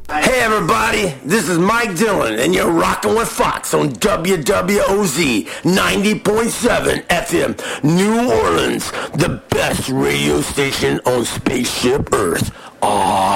Hey everybody, this is Mike Dillon, and you're rocking with Fox on WWOZ 90.7 FM, New Orleans, the best radio station on Spaceship Earth. Aww.